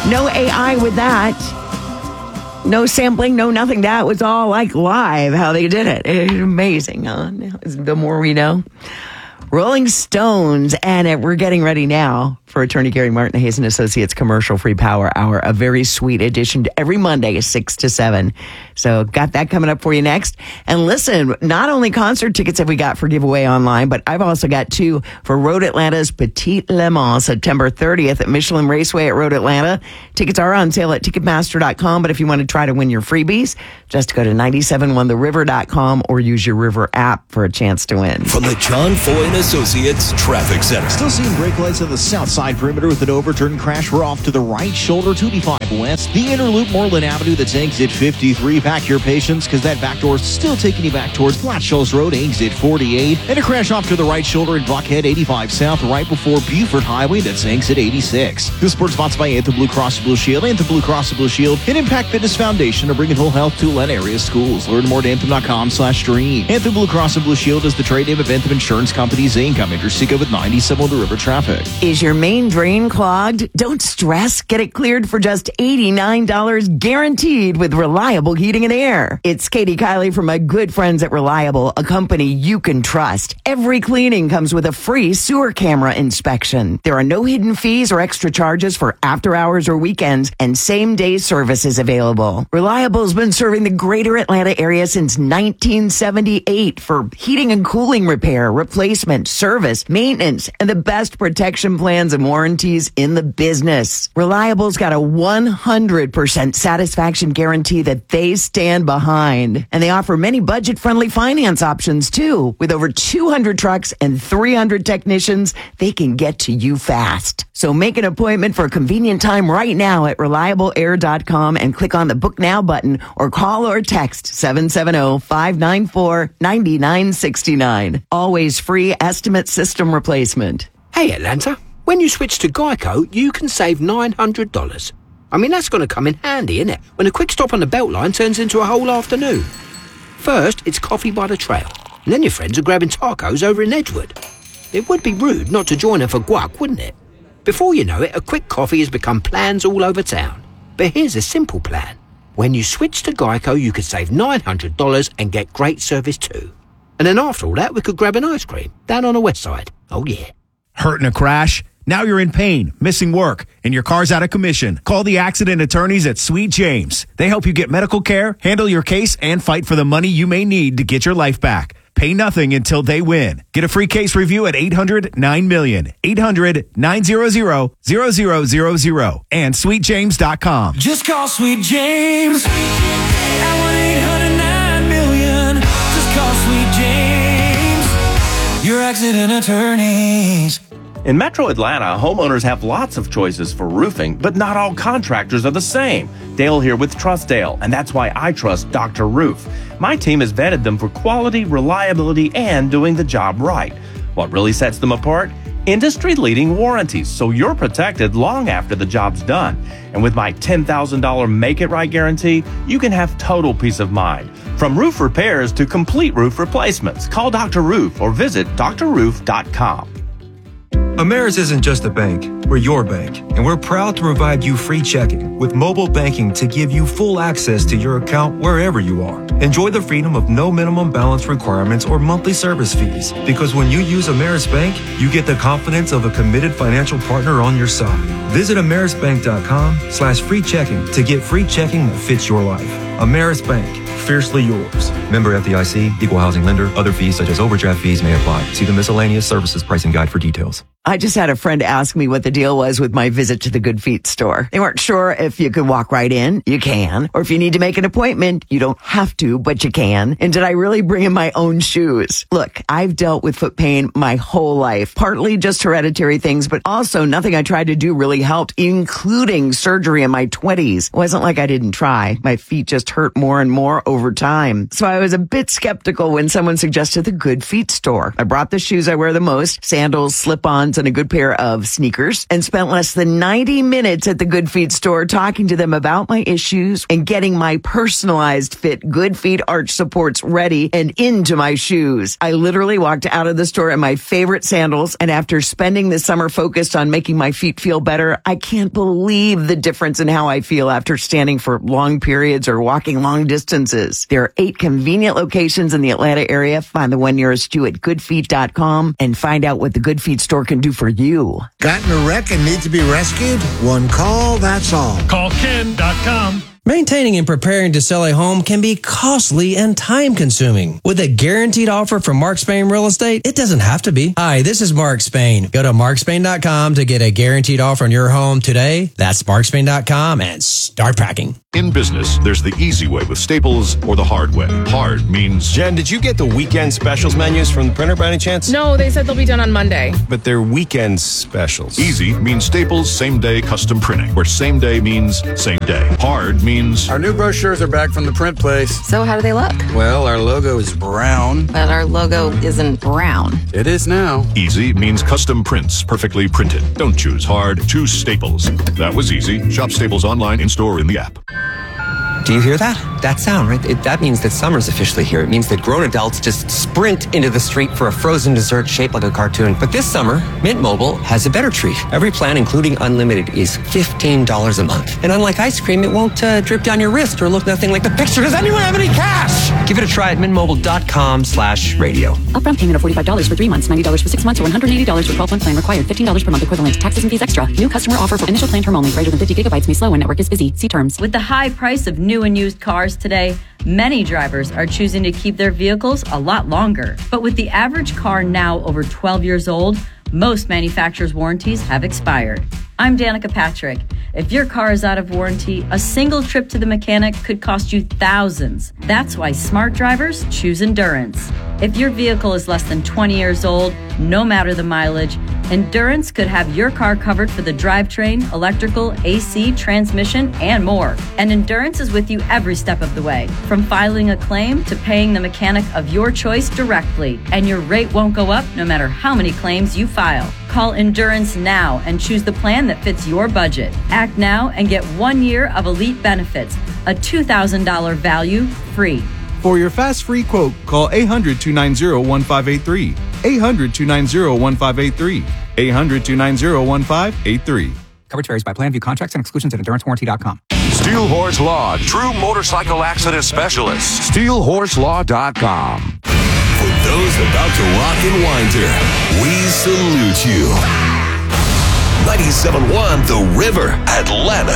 No AI with that. No sampling, no nothing. That was all like live how they did it. It's amazing, huh? The more we know. Rolling Stones, and we're getting ready now for attorney Gary Martin Hayes and Associates Commercial-Free Power Hour, a very sweet addition to every Monday, 6 to 7. So got that coming up for you next. And listen, not only concert tickets have we got for giveaway online, but I've also got 2 for Road Atlanta's Petite Le Mans, September 30th at Michelin Raceway at Road Atlanta. Tickets are on sale at Ticketmaster.com, but if you want to try to win your freebies, just go to 971theriver.com or use your River app for a chance to win. From the John Foy and Associates Traffic Center. Still seeing brake lights on the south side perimeter with an overturned crash. We're off to the right shoulder, 285 west. The inner loop, Moreland Avenue, that's exit 53. Pack your patience because that back door is still taking you back towards Plattshows Road, exit 48. And a crash off to the right shoulder in Buckhead, 85 south, right before Buford Highway, that's exit 86. This sports sponsored by Anthem Blue Cross Blue Shield. Anthem Blue Cross Blue Shield and Impact Fitness Foundation are bringing whole health to Atlanta area schools. Learn more at anthem.com/stream. Anthem Blue Cross and Blue Shield is the trade name of Anthem Insurance Company's Inc. I'm Andrew Seco with 97 on the River traffic. Is your main drain clogged? Don't stress. Get it cleared for just $89 guaranteed with Reliable Heating and Air. It's Katie Kiley from my good friends at Reliable, a company you can trust. Every cleaning comes with a free sewer camera inspection. There are no hidden fees or extra charges for after hours or weekends, and same-day service is available. Reliable's been serving the greater Atlanta area since 1978 for heating and cooling repair, replacement, service, maintenance, and the best protection plans and warranties in the business. Reliable's got a 100% satisfaction guarantee that they stand behind. And they offer many budget-friendly finance options, too. With over 200 trucks and 300 technicians, they can get to you fast. So make an appointment for a convenient time right now at reliableair.com and click on the Book Now button or call or text 770-594-9969. Always free estimate system replacement. Hey, Atlanta, when you switch to Geico, you can save $900. I mean, that's going to come in handy, innit? When a quick stop on the Beltline turns into a whole afternoon. First, it's coffee by the trail, and then your friends are grabbing tacos over in Edgewood. It would be rude not to join them for guac, wouldn't it? Before you know it, a quick coffee has become plans all over town. But here's a simple plan. When you switch to Geico, you could save $900 and get great service too. And then after all that, we could grab an ice cream down on the west side. Oh, yeah. Hurt in a crash? Now you're in pain, missing work, and your car's out of commission. Call the accident attorneys at Sweet James. They help you get medical care, handle your case, and fight for the money you may need to get your life back. Pay nothing until they win. Get a free case review at 800-9Million. 800-900-0000 and sweetjames.com. Just call Sweet James at 1-800-9Million. Just call Sweet James, your accident attorneys. In Metro Atlanta, homeowners have lots of choices for roofing, but not all contractors are the same. Dale here with Trustdale, and that's why I trust Dr. Roof. My team has vetted them for quality, reliability, and doing the job right. What really sets them apart? Industry-leading warranties, so you're protected long after the job's done. And with my $10,000 Make It Right guarantee, you can have total peace of mind. From roof repairs to complete roof replacements, call Dr. Roof or visit drroof.com. Ameris isn't just a bank, we're your bank, and we're proud to provide you free checking with mobile banking to give you full access to your account wherever you are. Enjoy the freedom of no minimum balance requirements or monthly service fees, because when you use Ameris Bank, you get the confidence of a committed financial partner on your side. Visit amerisbank.com/free checking to get free checking that fits your life. Ameris Bank, fiercely yours. Member FDIC, equal housing lender. Other fees such as overdraft fees may apply. See the miscellaneous services pricing guide for details. I just had a friend ask me what the deal was with my visit to the Good Feet store. They weren't sure if you could walk right in. You can. Or if you need to make an appointment, you don't have to, but you can. And did I really bring in my own shoes? Look, I've dealt with foot pain my whole life. Partly just hereditary things, but also nothing I tried to do really helped, including surgery in my 20s. It wasn't like I didn't try. My feet just hurt more and more over time. So I was a bit skeptical when someone suggested the Good Feet store. I brought the shoes I wear the most, sandals, slip-ons, and a good pair of sneakers and spent less than 90 minutes at the Good Feet store talking to them about my issues and getting my personalized fit Good Feet arch supports ready and into my shoes. I literally walked out of the store in my favorite sandals, and after spending the summer focused on making my feet feel better, I can't believe the difference in how I feel after standing for long periods or walking long distances. There are 8 convenient locations in the Atlanta area. Find the one nearest you at goodfeet.com and find out what the Good Feet store can do for you. Got in a wreck and need to be rescued? One call, that's all. Call Ken.com. Maintaining and preparing to sell a home can be costly and time-consuming. With a guaranteed offer from Mark Spain Real Estate, it doesn't have to be. Hi, this is Mark Spain. Go to markspain.com to get a guaranteed offer on your home today. That's markspain.com and start packing. In business, there's the easy way with Staples or the hard way. Hard means... Jen, did you get the weekend specials menus from the printer by any chance? No, they said they'll be done on Monday. But they're weekend specials. Easy means Staples same-day custom printing, where same day means same day. Hard means... Our new brochures are back from the print place. So how do they look? Well, our logo is brown. But our logo isn't brown. It is now. Easy means custom prints, perfectly printed. Don't choose hard, choose Staples. That was easy. Shop Staples online, in-store, in the app. Do you hear that? That sound, right? That means that summer's officially here. It means that grown adults just sprint into the street for a frozen dessert shaped like a cartoon. But this summer, Mint Mobile has a better treat. Every plan, including unlimited, is $15 a month. And unlike ice cream, it won't drip down your wrist or look nothing like the picture. Does anyone have any cash? Give it a try at mintmobile.com/radio. Upfront payment of $45 for 3 months, $90 for 6 months, or $180 for 12-month plan required. $15 per month equivalent. Taxes and fees extra. New customer offer for initial plan term only. Greater than 50 gigabytes may slow when network is busy. See terms. With the high price of new and used cars today, many drivers are choosing to keep their vehicles a lot longer. But with the average car now over 12 years old, most manufacturers' warranties have expired. I'm Danica Patrick. If your car is out of warranty, a single trip to the mechanic could cost you thousands. That's why smart drivers choose Endurance. If your vehicle is less than 20 years old, no matter the mileage, Endurance could have your car covered for the drivetrain, electrical, AC, transmission, and more. And Endurance is with you every step of the way, from filing a claim to paying the mechanic of your choice directly. And your rate won't go up no matter how many claims you file. Call Endurance now and choose the plan that fits your budget. Act now and get 1 year of elite benefits, a $2,000 value free. For your fast free quote, call 800-290-1583. 800-290-1583. 800-290-1583. Coverage varies by plan. View contracts and exclusions at EnduranceWarranty.com. Steel Horse Law, true motorcycle accident specialist. SteelHorseLaw.com. For those about to rock and winder, we salute you. 97.1 The River, Atlanta.